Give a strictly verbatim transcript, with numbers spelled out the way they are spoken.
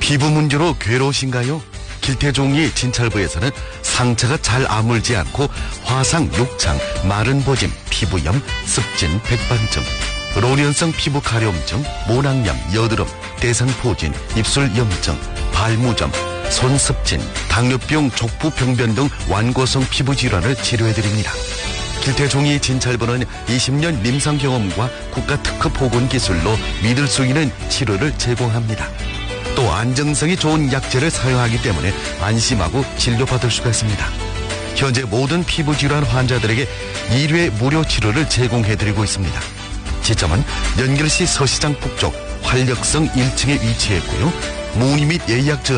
피부 문제로 괴로우신가요? 길태종이 진찰부에서는 상처가 잘 아물지 않고 화상, 욕창, 마른 보짐, 피부염, 습진, 백반증, 로련성 피부 가려움증, 모낭염, 여드름, 대상포진, 입술 염증, 발무점, 손습진, 당뇨병, 족부병변 등 완고성 피부 질환을 치료해드립니다. 길태종이 진찰부는 이십 년 임상 경험과 국가 특허 보건 기술로 믿을 수 있는 치료를 제공합니다. 또 안정성이 좋은 약재를 사용하기 때문에 안심하고 진료받을 수가 있습니다. 현재 모든 피부 질환 환자들에게 일 회 무료 치료를 제공해드리고 있습니다. 지점은 연결시 서시장 북쪽 활력성 일 층에 위치했고요. 문의 및 예약 전